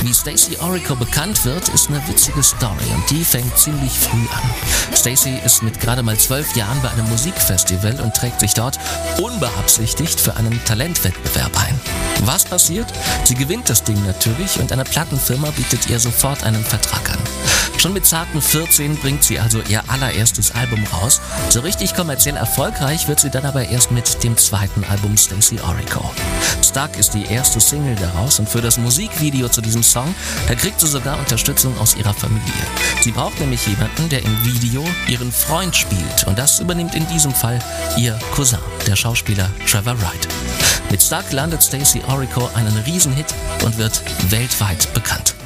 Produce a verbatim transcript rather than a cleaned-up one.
Wie Stacey Orico bekannt wird, ist eine witzige Story und die fängt ziemlich früh an. Stacey ist mit gerade mal zwölf Jahren bei einem Musikfestival und trägt sich dort unbeabsichtigt für einen Talentwettbewerb ein. Was passiert? Sie gewinnt das Ding natürlich und eine Plattenfirma bietet ihr sofort einen Vertrag an. Schon mit zarten vierzehn bringt sie also ihr allererstes Album raus. So richtig kommerziell erfolgreich wird sie dann aber erst mit dem zweiten Album Stacey Orico. Stuck ist die erste Single daraus und für das Musikvideo zu diesem Song, da kriegt sie sogar Unterstützung aus ihrer Familie. Sie braucht nämlich jemanden, der im Video ihren Freund spielt und das übernimmt in diesem Fall ihr Cousin, der Schauspieler Trevor Wright. Mit Stuck landet Stacey Orico einen Riesenhit und wird weltweit bekannt.